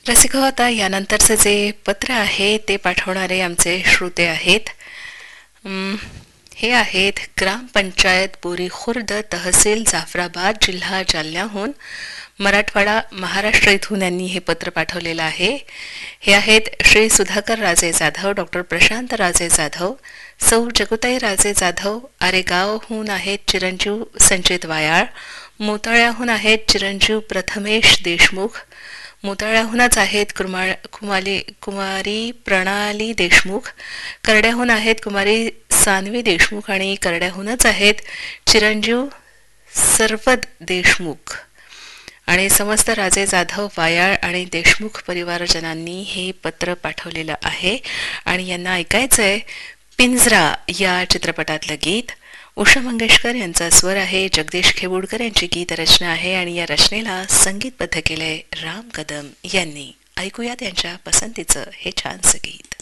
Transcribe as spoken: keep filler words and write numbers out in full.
रसिक हो, आता यानंतरचे जे पत्र आहे ते पाठवणारे आमचे श्रोते आहेत. अम, हे आहेत ग्रामपंचायत बोरी खुर्द, तहसील जाफराबाद, जिल्हा जालन्याहून मराठवाडा महाराष्ट्र इथून यांनी हे पत्र पाठवलेलं आहे. हे आहेत श्री सुधाकर राजे जाधव, डॉक्टर प्रशांत राजे जाधव, सौ जगुताई राजे जाधव. आरेगावहून आहेत चिरंजीव संचित वायाळ, मोताळ्याहून आहेत चिरंजीव प्रथमेश देशमुख, मोताळ्याहूनच आहेत कुमार कुमारी कुमारी प्रणाली देशमुख, करड्याहून आहेत कुमारी सानवी देशमुख आणि करड्याहूनच आहेत चिरंजीव सरवद देशमुख. आणि समस्त राजे जाधव, वायाळ आणि देशमुख परिवारजनांनी हे पत्र पाठवलेलं आहे आणि यांना ऐकायचंय पिंजरा या चित्रपटातलं गीत. उषा मंगेशकर यांचा स्वर आहे, जगदीश खेवुडकर यांची गीत रचना आहे आणि या रचनेला संगीतबद्ध केलंय राम कदम यांनी. ऐकूयात यांच्या पसंतीचं हे छानसं गीत.